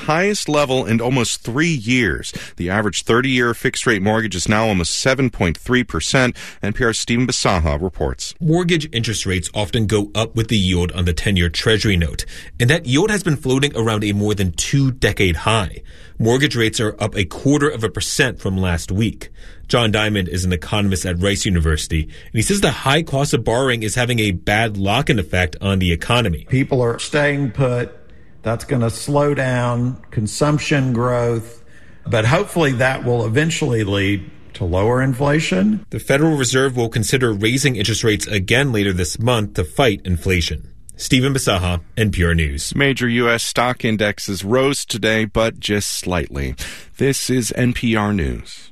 highest level in almost 3 years. The average 30-year fixed-rate mortgage is now almost 7.3%. NPR's Stephen Bisaha reports. Mortgage interest rates often go up with the yield on the 10-year Treasury note, and that yield has been floating around a more than 2-decade high. Mortgage rates are up 0.25% from last week. John Diamond is an economist at Rice University, and he says the high cost of borrowing is having a bad lock-in effect on the economy. People are staying put. That's going to slow down consumption growth, but hopefully that will eventually lead to lower inflation. The Federal Reserve will consider raising interest rates again later this month to fight inflation. Stephen Bisaha, NPR News. Major U.S. stock indexes rose today, but just slightly. This is NPR News.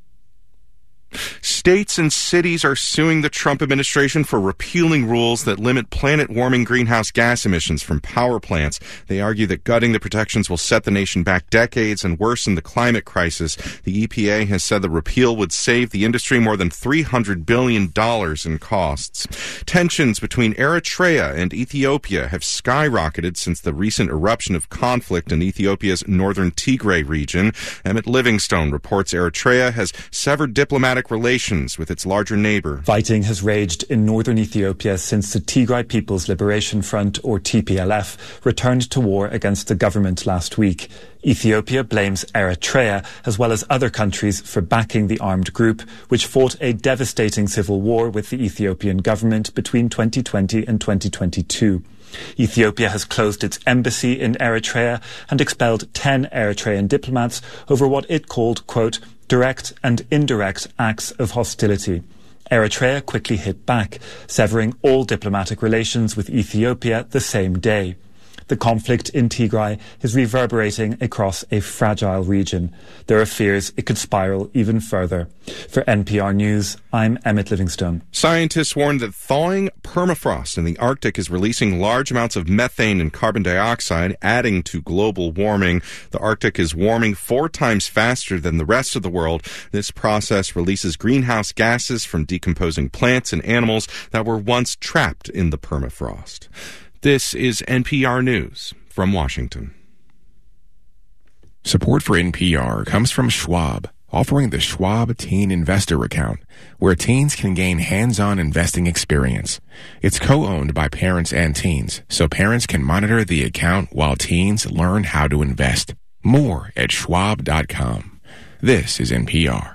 States and cities are suing the Trump administration for repealing rules that limit planet-warming greenhouse gas emissions from power plants. They argue that gutting the protections will set the nation back decades and worsen the climate crisis. The EPA has said the repeal would save the industry more than $300 billion in costs. Tensions between Eritrea and Ethiopia have skyrocketed since the recent eruption of conflict in Ethiopia's northern Tigray region. Emmett Livingstone reports Eritrea has severed diplomatic relations with its larger neighbor. Fighting has raged in northern Ethiopia since the Tigray People's Liberation Front, or TPLF, returned to war against the government last week. Ethiopia blames Eritrea, as well as other countries, for backing the armed group, which fought a devastating civil war with the Ethiopian government between 2020 and 2022. Ethiopia has closed its embassy in Eritrea and expelled 10 Eritrean diplomats over what it called, quote, direct and indirect acts of hostility. Eritrea quickly hit back, severing all diplomatic relations with Ethiopia the same day. The conflict in Tigray is reverberating across a fragile region. There are fears it could spiral even further. For NPR News, I'm Emmett Livingstone. Scientists warn that thawing permafrost in the Arctic is releasing large amounts of methane and carbon dioxide, adding to global warming. The Arctic is warming 4 times faster than the rest of the world. This process releases greenhouse gases from decomposing plants and animals that were once trapped in the permafrost. This is NPR News from Washington. Support for NPR comes from Schwab, offering the Schwab Teen Investor Account, where teens can gain hands-on investing experience. It's co-owned by parents and teens, so parents can monitor the account while teens learn how to invest. More at schwab.com. This is NPR.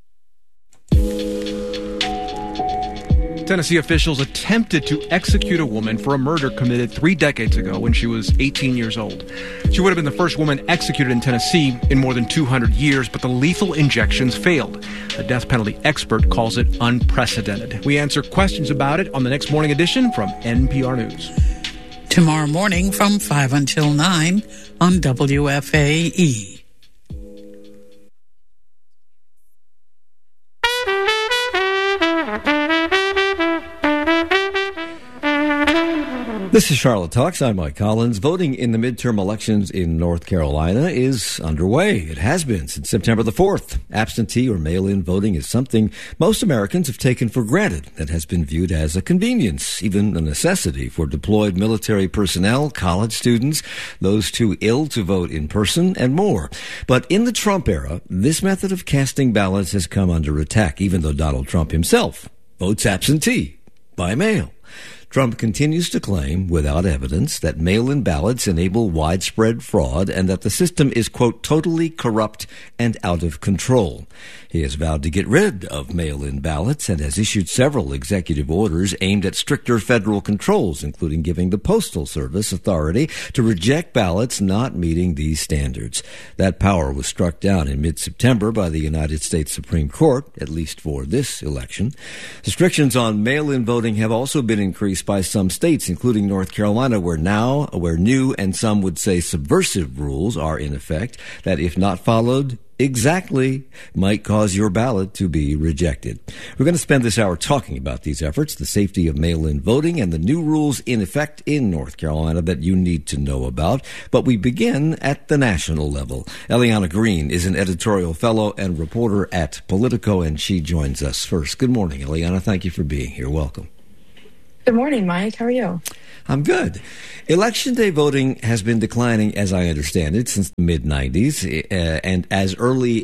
Tennessee officials attempted to execute a woman for a murder committed 3 decades ago when she was 18 years old. She would have been the first woman executed in Tennessee in more than 200 years, but the lethal injections failed. A death penalty expert calls it unprecedented. We answer questions about it on the next morning edition from NPR News. Tomorrow morning from 5 until 9 on WFAE. This is Charlotte Talks. I'm Mike Collins. Voting in the midterm elections in North Carolina is underway. It has been since September the 4th. Absentee or mail-in voting is something most Americans have taken for granted and has been viewed as a convenience, even a necessity for deployed military personnel, college students, those too ill to vote in person, and more. But in the Trump era, this method of casting ballots has come under attack, even though Donald Trump himself votes absentee by mail. Trump continues to claim, without evidence, that mail-in ballots enable widespread fraud and that the system is, quote, totally corrupt and out of control. He has vowed to get rid of mail-in ballots and has issued several executive orders aimed at stricter federal controls, including giving the Postal Service authority to reject ballots not meeting these standards. That power was struck down in mid-September by the United States Supreme Court, at least for this election. Restrictions on mail-in voting have also been increased by some states, including North Carolina, where new and some would say subversive rules are in effect that, if not followed exactly, might cause your ballot to be rejected. We're going to spend this hour talking about these efforts, the safety of mail-in voting, and the new rules in effect in North Carolina that you need to know about. But we begin at the national level. Eliana Green is an editorial fellow and reporter at Politico, and she joins us first. Good morning, Eliana. Thank you for being here. Welcome. Good morning, Mike. How are you? I'm good. Election day voting has been declining, as I understand it, since the mid-'90s, and as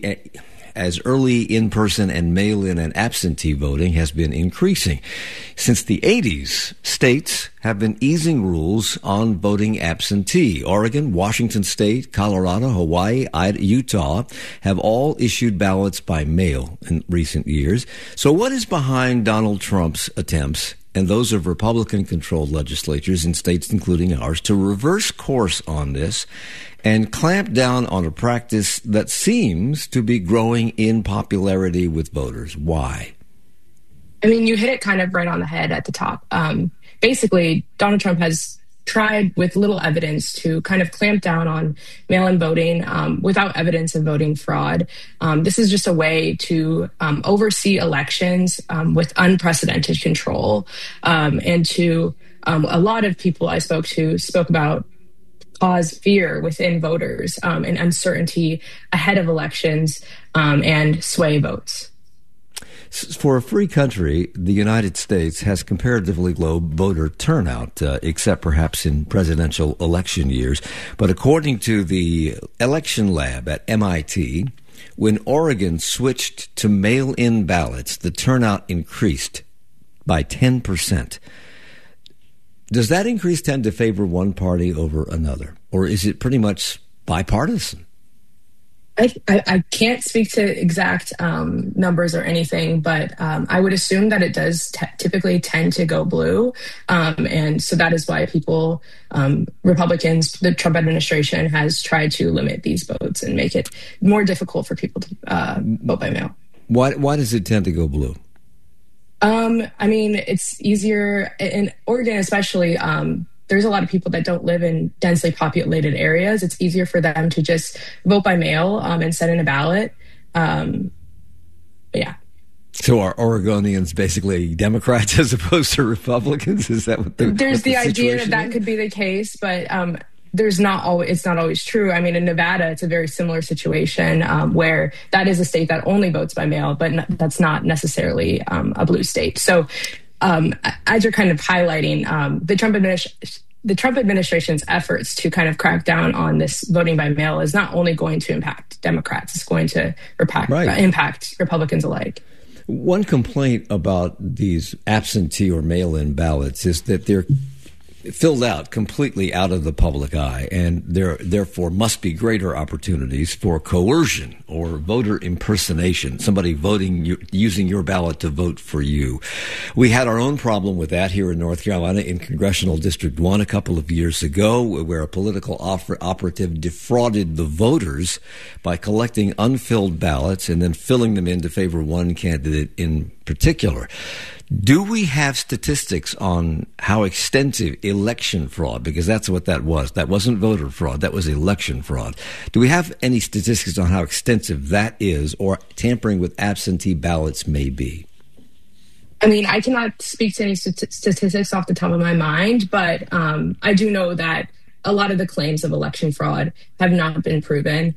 early in-person and mail-in and absentee voting has been increasing. Since the 80s, states have been easing rules on voting absentee. Oregon, Washington State, Colorado, Hawaii, Utah have all issued ballots by mail in recent years. So what is behind Donald Trump's attempts and those of Republican-controlled legislatures in states including ours to reverse course on this and clamp down on a practice that seems to be growing in popularity with voters? Why? I mean, you hit it kind of right on the head at the top. Basically, Donald Trump has tried with little evidence to kind of clamp down on mail-in voting without evidence of voting fraud. This is just a way to oversee elections with unprecedented control. And to a lot of people I spoke to spoke about cause fear within voters and uncertainty ahead of elections and sway votes. For a free country, the United States has comparatively low voter turnout, except perhaps in presidential election years. But according to the election lab at MIT, when Oregon switched to mail-in ballots, the turnout increased by 10%. Does that increase tend to favor one party over another, or is it pretty much bipartisan? I can't speak to exact numbers or anything, but I would assume that it does typically tend to go blue. And so that is why people, Republicans, the Trump administration has tried to limit these votes and make it more difficult for people to vote by mail. Why does it tend to go blue? I mean, it's easier in Oregon, especially. There's a lot of people that don't live in densely populated areas. It's easier for them to just vote by mail and send in a ballot. Yeah. So are Oregonians basically Democrats as opposed to Republicans? Is that what there's the idea that could be the case, but it's not always true. I mean, in Nevada, it's a very similar situation where that is a state that only votes by mail, but that's not necessarily a blue state. So as you're kind of highlighting, the Trump administration's efforts to kind of crack down on this voting by mail is not only going to impact Democrats, it's going to impact Republicans alike. One complaint about these absentee or mail-in ballots is that they're filled out completely out of the public eye, and there therefore must be greater opportunities for coercion or voter impersonation, somebody using your ballot to vote for you. We had our own problem with that here in North Carolina in Congressional District 1 a couple of years ago, where a political operative defrauded the voters by collecting unfilled ballots and then filling them in to favor one candidate in particular. Do we have statistics on how extensive election fraud, because that's what that was. That wasn't voter fraud. That was election fraud. Do we have any statistics on how extensive that is, or tampering with absentee ballots may be? I mean, I cannot speak to any statistics off the top of my mind, but I do know that a lot of the claims of election fraud have not been proven.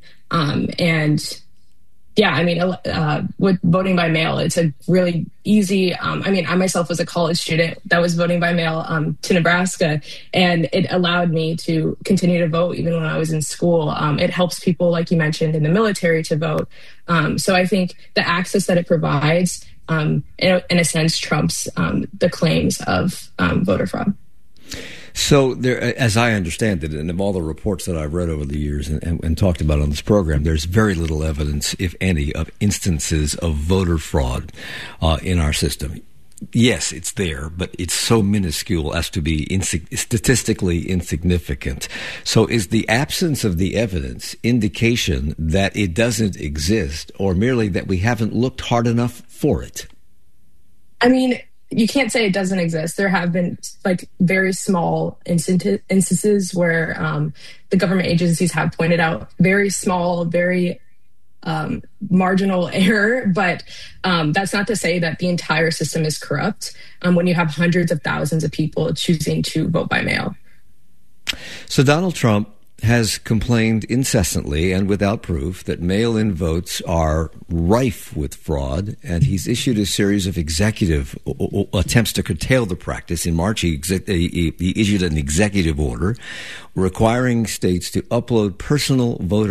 Yeah, I mean, with voting by mail, it's a really easy, I mean, I myself was a college student that was voting by mail to Nebraska, and it allowed me to continue to vote even when I was in school. It helps people, like you mentioned, in the military to vote. So I think the access that it provides, in a sense, trumps the claims of voter fraud. So there, as I understand it, and of all the reports that I've read over the years and talked about on this program, there's very little evidence, if any, of instances of voter fraud in our system. Yes, it's there, but it's so minuscule as to be statistically insignificant. So is the absence of the evidence indication that it doesn't exist, or merely that we haven't looked hard enough for it? I mean, you can't say it doesn't exist. There have been very small instances where the government agencies have pointed out very small, very marginal error, but that's not to say that the entire system is corrupt when you have hundreds of thousands of people choosing to vote by mail. So Donald Trump has complained incessantly and without proof that mail-in votes are rife with fraud, and he's issued a series of executive attempts to curtail the practice. In March, he issued an executive order requiring states to upload personal voter